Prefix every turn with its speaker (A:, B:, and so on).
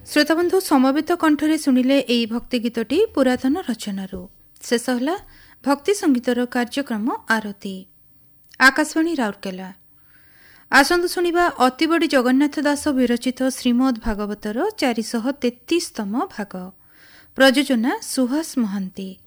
A: ଶ୍ରୋତାବନ୍ଧୁ ସମବେତ କଣ୍ଠରେ ଶୁଣିଲେ ଏହି ଭକ୍ତି ଗୀତଟି ପୁରାତନ ରଚନାରୁ। ଶେଷ ହେଲା ଭକ୍ତି ସଙ୍ଗୀତର କାର୍ଯ୍ୟକ୍ରମ ଆରତୀ। ଆକାଶବାଣୀ ରାଉରକେଲା। ଆସନ୍ତୁ ଶୁଣିବା ଅତିବଡ଼ି ଜଗନ୍ନାଥ ଦାସ ବିରଚିତ ଶ୍ରୀମଦ୍ ଭାଗବତର 433ତମ ଭାଗ। ପ୍ରଯୋଜନା ସୁହାସ ମହାନ୍ତି।